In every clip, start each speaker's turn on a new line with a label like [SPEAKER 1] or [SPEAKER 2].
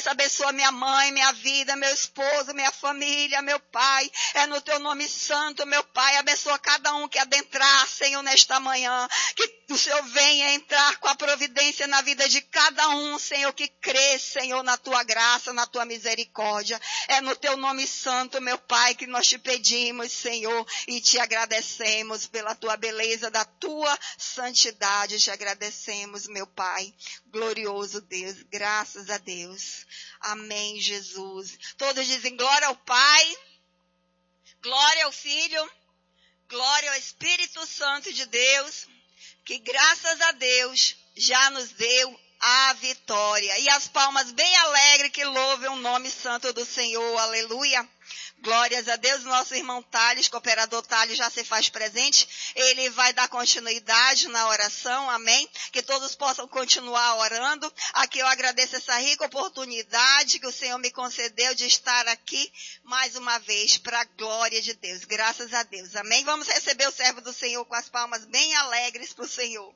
[SPEAKER 1] graça, abençoa minha mãe, minha vida, meu esposo, minha família, meu Pai. É no teu nome santo, meu Pai. Abençoa cada um que adentrar, Senhor, nesta manhã. Que o Senhor venha entrar com a providência na vida de cada um, Senhor, que crê, Senhor, na tua graça, na tua misericórdia. É no teu nome santo, meu Pai, que nós te pedimos, Senhor, e te agradecemos pela tua beleza, da tua santidade. Te agradecemos, meu Pai. Glorioso Deus, graças a Deus. Amém, Jesus. Todos dizem glória ao Pai, glória ao Filho, glória ao Espírito Santo de Deus, que graças a Deus já nos deu a vitória. E as palmas bem alegres que louvem o nome santo do Senhor. Aleluia. Glórias a Deus. Nosso irmão Thales, cooperador Thales, já se faz presente. Ele vai dar continuidade na oração. Amém. Que todos possam continuar orando. Aqui eu agradeço essa rica oportunidade que o Senhor me concedeu de estar aqui mais uma vez para a glória de Deus. Graças a Deus. Amém. Vamos receber o servo do Senhor com as palmas bem alegres para o Senhor.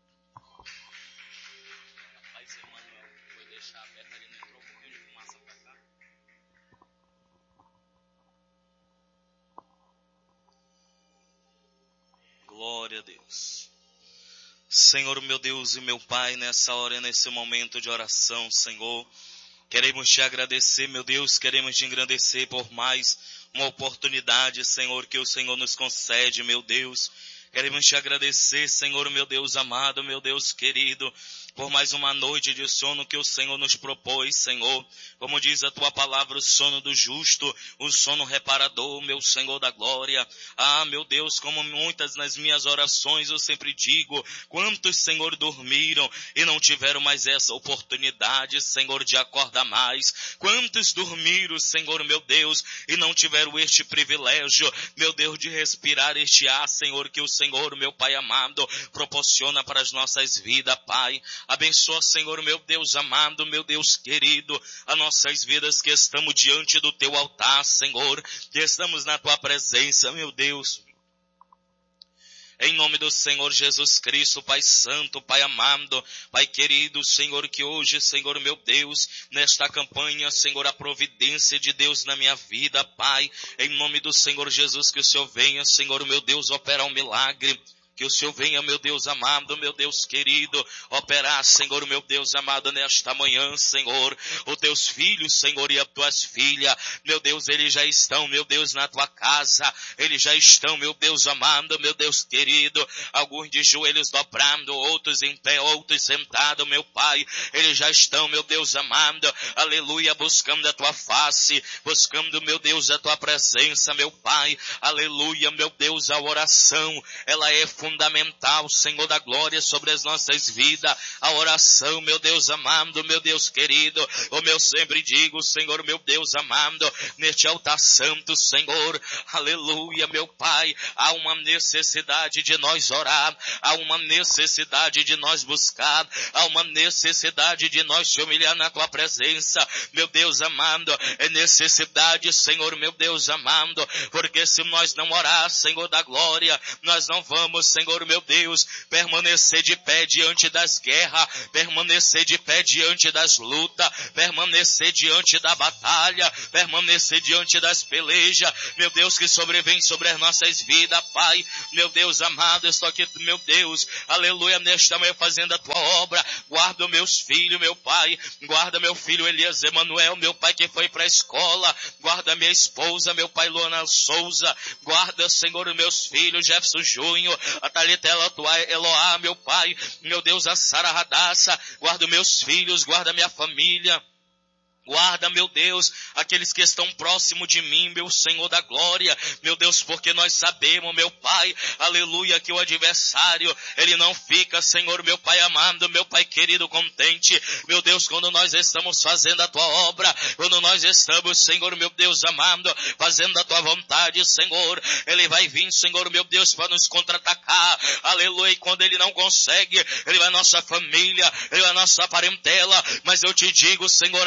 [SPEAKER 2] Glória a Deus. Senhor, meu Deus e meu Pai, nessa hora, nesse momento de oração, Senhor, queremos te agradecer, meu Deus, queremos te engrandecer por mais uma oportunidade, Senhor, que o Senhor nos concede, meu Deus. Queremos te agradecer, Senhor, meu Deus amado, meu Deus querido, por mais uma noite de sono que o Senhor nos propôs, Senhor. Como diz a tua palavra, o sono do justo, o sono reparador, meu Senhor da glória. Ah, meu Deus, como muitas nas minhas orações eu sempre digo, quantos, Senhor, dormiram e não tiveram mais essa oportunidade, Senhor, de acordar mais. Quantos dormiram, Senhor, meu Deus, e não tiveram este privilégio, meu Deus, de respirar este ar, Senhor, que o Senhor, meu Pai amado, proporciona para as nossas vidas, Pai. Abençoa, Senhor, meu Deus amado, meu Deus querido, as nossas vidas que estamos diante do teu altar, Senhor, que estamos na tua presença, meu Deus. Em nome do Senhor Jesus Cristo, Pai Santo, Pai amado, Pai querido, Senhor, que hoje, Senhor, meu Deus, nesta campanha, Senhor, a providência de Deus na minha vida, Pai, em nome do Senhor Jesus, que o Senhor venha, Senhor, meu Deus, operar um milagre. Que o Senhor venha, meu Deus amado, meu Deus querido, operar, Senhor, meu Deus amado, nesta manhã, Senhor. Os teus filhos, Senhor, e as tuas filhas, meu Deus, eles já estão, meu Deus, na tua casa. Eles já estão, meu Deus amado, meu Deus querido. Alguns de joelhos dobrando, outros em pé, outros sentados, meu Pai. Eles já estão, meu Deus amado, aleluia, buscando a tua face, buscando, meu Deus, a tua presença, meu Pai. Aleluia, meu Deus, a oração, ela é fundamental, Senhor da glória, sobre as nossas vidas. A oração, meu Deus amado, meu Deus querido, como eu sempre digo, Senhor, meu Deus amado, neste altar santo, Senhor, aleluia, meu Pai, há uma necessidade de nós orar, há uma necessidade de nós buscar, há uma necessidade de nós te humilhar na tua presença, meu Deus amado, é necessidade, Senhor, meu Deus amado, porque se nós não orar, Senhor da glória, nós não vamos, Senhor, meu Deus, permanecer de pé diante das guerras, permanecer de pé diante das lutas, permanecer diante da batalha, permanecer diante das pelejas, meu Deus, que sobrevém sobre as nossas vidas, Pai, meu Deus amado, eu estou aqui, meu Deus, aleluia, nesta manhã fazendo a tua obra, guarda meus filhos, meu Pai, guarda meu filho Elias Emanuel, meu Pai, que foi para a escola, guarda minha esposa, meu Pai, Luana Souza, guarda, Senhor, meus filhos, Jefferson Júnior, a Thalita Eloá, meu Pai, meu Deus, a Sara Radassa, guarda meus filhos, guarda minha família. Guarda, meu Deus, aqueles que estão próximos de mim, meu Senhor da glória, meu Deus, porque nós sabemos, meu Pai, aleluia, que o adversário, ele não fica, Senhor, meu Pai amado, meu Pai querido, contente, meu Deus, quando nós estamos fazendo a tua obra, quando nós estamos, Senhor, meu Deus amado, fazendo a tua vontade, Senhor, ele vai vir, Senhor, meu Deus, para nos contra-atacar, aleluia, e quando ele não consegue, ele vai à nossa família, ele vai à nossa parentela, mas eu te digo, Senhor, a coberta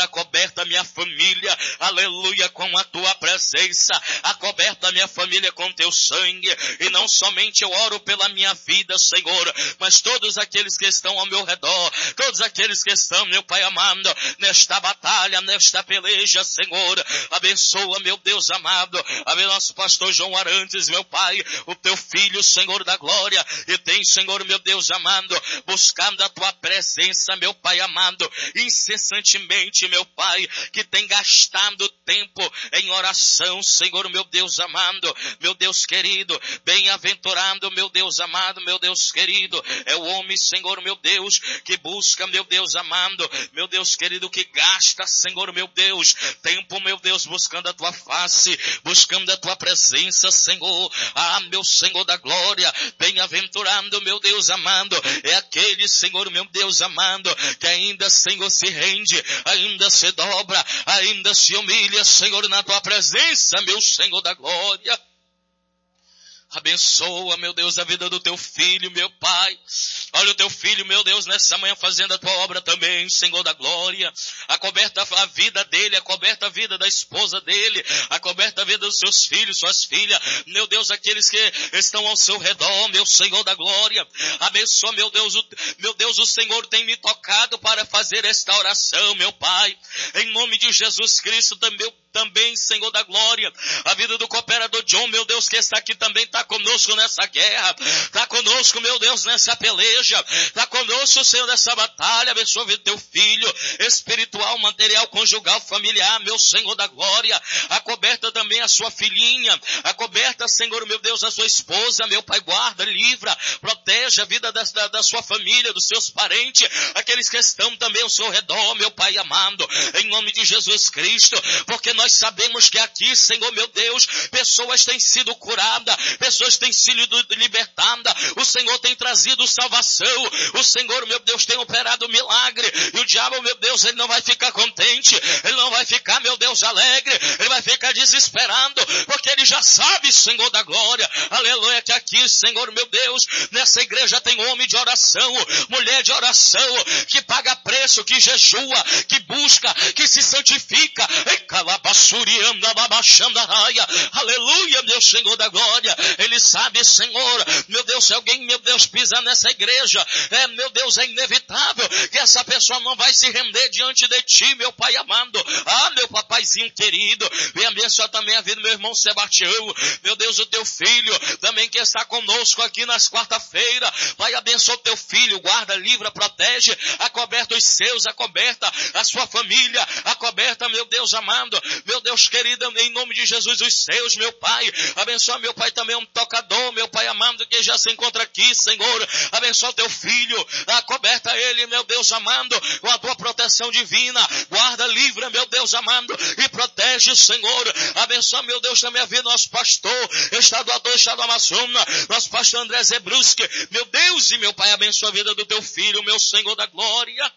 [SPEAKER 2] acoberta minha família, aleluia, com a tua presença, acoberta minha família com teu sangue, e não somente eu oro pela minha vida, Senhor, mas todos aqueles que estão ao meu redor, todos aqueles que estão, meu Pai amado, nesta batalha, nesta peleja, Senhor, abençoa, meu Deus amado, nosso pastor João Arantes, meu Pai, o teu filho, Senhor da glória, e tem, Senhor, meu Deus amado, buscando a tua presença, meu Pai amado, incessantemente, meu Pai, que tem gastado tempo em oração, Senhor, meu Deus amado, meu Deus querido, bem-aventurado, meu Deus amado, meu Deus querido, é o homem, Senhor, meu Deus, que busca, meu Deus amado, meu Deus querido, que gasta, Senhor, meu Deus, tempo, meu Deus, buscando a tua face, buscando a tua presença, Senhor. Ah, meu Senhor da glória, bem-aventurado, meu Deus amado, é aquele, Senhor, meu Deus amado, que ainda, Senhor, se rende, ainda se dobra, ainda se humilha, Senhor, na tua presença, meu Senhor da glória. Abençoa, meu Deus, a vida do teu filho, meu Pai. Olha o teu filho, meu Deus, nessa manhã fazendo a tua obra também, Senhor da glória. Acoberta a vida dele, acoberta a vida da esposa dele, acoberta a vida dos seus filhos, suas filhas. Meu Deus, aqueles que estão ao seu redor, meu Senhor da glória. Abençoa, meu Deus, o Senhor tem me tocado para fazer esta oração, meu Pai. Em nome de Jesus Cristo também, Senhor da glória, a vida do cooperador John, meu Deus, que está aqui também, está conosco nessa guerra, está conosco, meu Deus, nessa peleja, está conosco, Senhor, nessa batalha. Abençoa a vida do teu filho, espiritual, material, conjugal, familiar, meu Senhor da glória, acoberta também a sua filhinha, acoberta, Senhor, meu Deus, a sua esposa, meu Pai, guarda, livra, protege a vida da sua família, dos seus parentes, aqueles que estão também ao seu redor, meu Pai amado, em nome de Jesus Cristo, porque nós sabemos que aqui, Senhor, meu Deus, pessoas têm sido curadas, pessoas têm sido libertadas, o Senhor tem trazido salvação, o Senhor, meu Deus, tem operado milagre, e o diabo, meu Deus, ele não vai ficar contente, ele não vai ficar, meu Deus, alegre, ele vai ficar desesperado, porque ele já sabe, Senhor da glória, aleluia, que aqui, Senhor, meu Deus, nessa igreja tem homem de oração, mulher de oração, que paga preço, que jejua, que busca, que se santifica, aleluia, meu Senhor da glória. Ele sabe, Senhor, meu Deus, se alguém, meu Deus, pisar nessa igreja, meu Deus, é inevitável que essa pessoa não vai se render diante de ti, meu Pai amado. Ah, meu papaizinho querido, vem abençoar também a vida do meu irmão Sebastião, meu Deus, o teu filho, também que está conosco aqui nas quarta-feira. Pai, abençoa o teu filho, guarda, livra, protege, acoberta os seus, acoberta a sua família, acoberta, meu Deus amado, meu Deus querido, em nome de Jesus, os seus, meu Pai. Abençoa, meu Pai, também um tocador, meu Pai amado, que já se encontra aqui, Senhor. Abençoa o teu filho, acoberta ele, meu Deus amado, com a tua proteção divina. Guarda, livra, meu Deus amado, e protege, Senhor. Abençoa, meu Deus, também a vida do nosso pastor, estaduador, estado Amazonas, nosso pastor André Zebruski. Meu Deus e meu Pai, abençoa a vida do teu filho, meu Senhor da glória.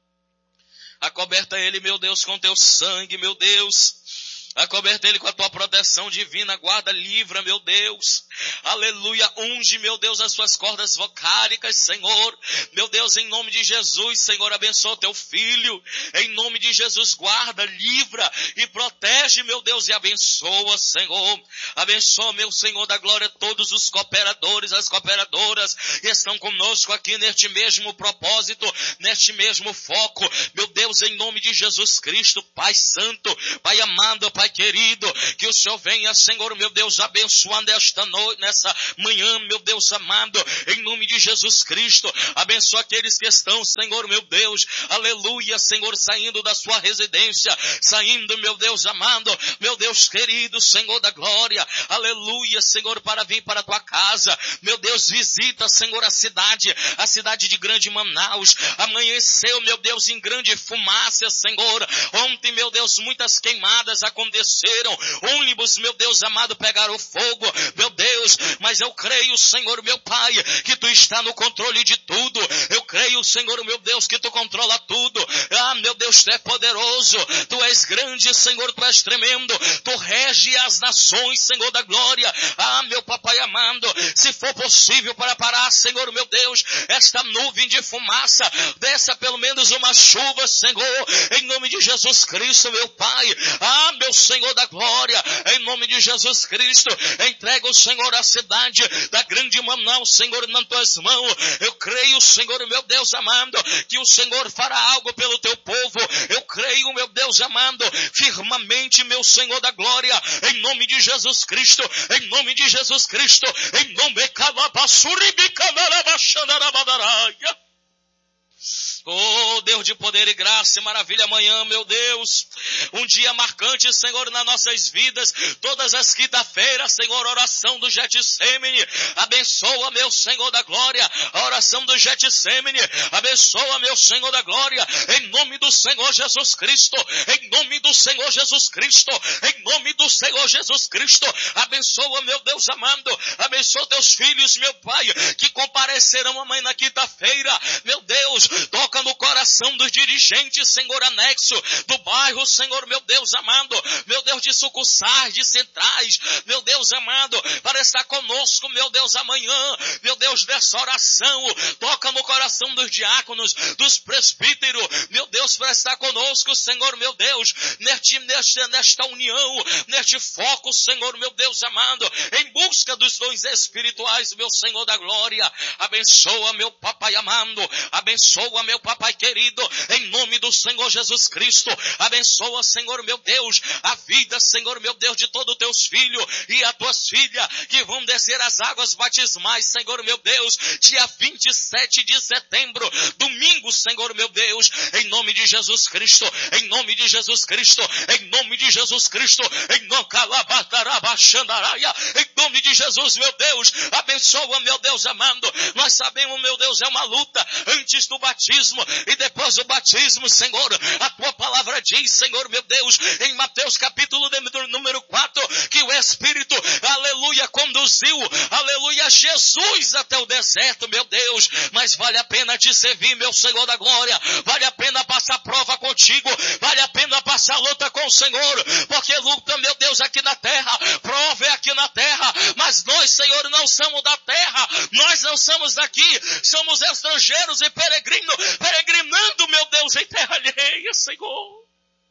[SPEAKER 2] Acoberta ele, meu Deus, com teu sangue, meu Deus. Acoberta ele com a tua proteção divina, guarda, livra, meu Deus, aleluia, unge, meu Deus, as suas cordas vocálicas, Senhor, meu Deus, em nome de Jesus, Senhor, abençoa o teu filho, em nome de Jesus, guarda, livra e protege, meu Deus, e abençoa, Senhor, abençoa, meu Senhor da glória, todos os cooperadores, as cooperadoras que estão conosco aqui neste mesmo propósito, neste mesmo foco, meu Deus, em nome de Jesus Cristo, Pai Santo, Pai amado, Pai querido, que o Senhor venha, Senhor, meu Deus, abençoando esta noite, nessa manhã, meu Deus amado, em nome de Jesus Cristo, abençoa aqueles que estão, Senhor, meu Deus, aleluia, Senhor, saindo da sua residência, saindo, meu Deus amado, meu Deus querido, Senhor da glória, aleluia, Senhor, para vir para a tua casa, meu Deus, visita, Senhor, a cidade de grande Manaus, amanheceu, meu Deus, em grande fumaça, Senhor, ontem, meu Deus, muitas queimadas aconteceram, ônibus, meu Deus amado, pegaram fogo, meu Deus, mas eu creio, Senhor, meu Pai, que tu está no controle de tudo, eu creio, Senhor, meu Deus, que tu controla tudo, ah, meu Deus, tu é poderoso, tu és grande, grande, Senhor, Tu és tremendo, Tu rege as nações, Senhor da glória. Ah, meu papai amado, se for possível para parar, Senhor, meu Deus, esta nuvem de fumaça, desça pelo menos uma chuva, Senhor, em nome de Jesus Cristo, meu Pai. Ah, meu Senhor da glória, em nome de Jesus Cristo, entrega o Senhor a cidade da grande Manaus, Senhor, nas Tuas mãos. Eu creio, Senhor, meu Deus amado, que o Senhor fará algo pelo Teu povo. Eu creio, meu Deus amado, firmemente, meu Senhor da glória, em nome de Jesus Cristo, em nome de Jesus Cristo, em nome de Oh, Deus de poder e graça e maravilha, amanhã, meu Deus, um dia marcante, Senhor, nas nossas vidas, todas as quinta-feiras, Senhor, oração do Getsemane, abençoa, meu Senhor da glória, a oração do Getsemane, abençoa, meu Senhor da glória, em nome do Senhor Jesus Cristo, em nome do Senhor Jesus Cristo, em nome do Senhor Jesus Cristo, abençoa, meu Deus amado, abençoa teus filhos, meu Pai, que comparecerão amanhã na quinta-feira, meu Deus, toca no coração dos dirigentes, Senhor, anexo do bairro, Senhor, meu Deus amado, meu Deus, de sucursais, de centrais, meu Deus amado, para estar conosco, meu Deus, amanhã, meu Deus, dessa oração, toca no coração dos diáconos, dos presbíteros, meu Deus, para estar conosco, Senhor, meu Deus, nesta união, neste foco, Senhor, meu Deus amado, em busca dos dons espirituais, meu Senhor da glória, abençoa, meu papai amado, abençoa, meu papai querido, em nome do Senhor Jesus Cristo, abençoa, Senhor, meu Deus, a vida, Senhor, meu Deus, de todos os teus filhos e as tuas filhas, que vão descer as águas batismais, Senhor, meu Deus, dia 27 de setembro, domingo, Senhor, meu Deus, em nome de Jesus Cristo, em nome de Jesus Cristo, em nome de Jesus Cristo, em nome de Jesus, meu Deus, abençoa, meu Deus amado, nós sabemos, meu Deus, é uma luta antes do batismo e depois do batismo, Senhor, a tua palavra diz, Senhor, meu Deus, em Mateus capítulo número 4, que o Espírito, aleluia, conduziu, aleluia, Jesus até o deserto, meu Deus, mas vale a pena te servir, meu Senhor da glória, vale a pena passar prova contigo, vale a pena passar luta com o Senhor, porque luta, meu Deus, aqui na terra, prova é aqui na terra, mas nós, Senhor, não somos da terra, nós não somos daqui, somos estrangeiros e peregrinando, meu Deus, em terra alheia, Senhor.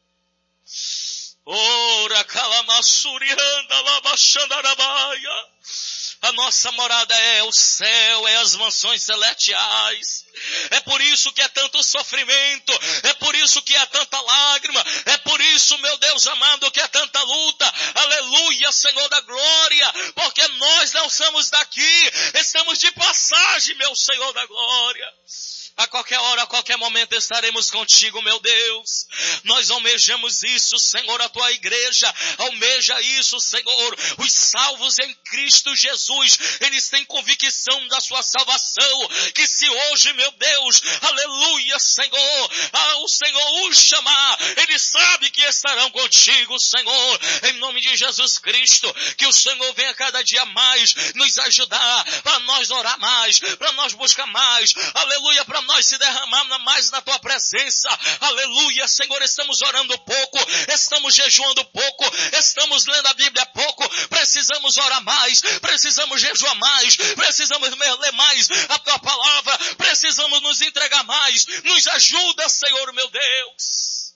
[SPEAKER 2] Ora, calamassurianda, labaxandarabaia. A nossa morada é o céu, é as mansões celestiais. É por isso que é tanto sofrimento, é por isso que é tanta lágrima, é por isso, meu Deus amado, que é tanta luta. Aleluia, Senhor da glória, porque nós não somos daqui, estamos de passagem, meu Senhor da glória. A qualquer hora, a qualquer momento estaremos contigo, meu Deus. Nós almejamos isso, Senhor, a tua igreja almeja isso, Senhor. Os salvos em Cristo Jesus, eles têm convicção da sua salvação, que se hoje, meu Deus, aleluia, Senhor, o Senhor os chamar, eles sabem que estarão contigo, Senhor, em nome de Jesus Cristo, que o Senhor venha cada dia mais nos ajudar, para nós orar mais, para nós buscar mais, aleluia, para nós se derramar mais na tua presença, aleluia, Senhor, estamos orando pouco, estamos jejuando pouco, estamos lendo a Bíblia pouco, precisamos orar mais, precisamos jejuar mais, precisamos ler mais a tua palavra, precisamos nos entregar mais, nos ajuda, Senhor, meu Deus.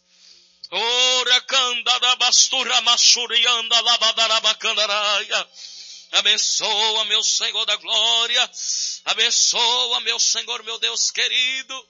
[SPEAKER 2] Ora, candada bastura machurianda labadarabacandaраia. Abençoa, meu Senhor da glória. Abençoa, meu Senhor, meu Deus querido.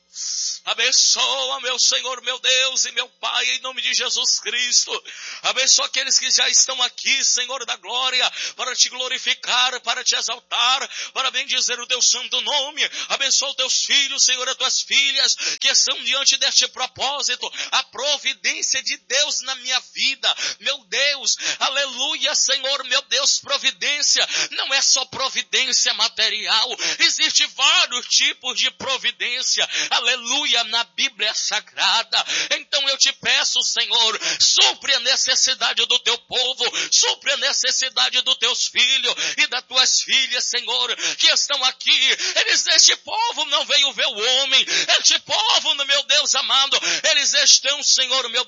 [SPEAKER 2] Abençoa, meu Senhor, meu Deus e meu Pai, em nome de Jesus Cristo. Abençoa aqueles que já estão aqui, Senhor da glória, para te glorificar, para te exaltar, para bendizer o teu santo nome. Abençoa os teus filhos, Senhor, as tuas filhas, que estão diante deste propósito, a providência de Deus na minha vida. Meu Deus, aleluia, Senhor, meu Deus, providência não é só providência material, existe vários tipos de providência, aleluia, na Bíblia Sagrada. Então eu te peço, Senhor, supre a necessidade do teu povo, supre a necessidade dos teus filhos e das tuas filhas, Senhor, que estão aqui. Este povo não veio ver o homem, este povo, meu Deus amado, eles estão, Senhor, meu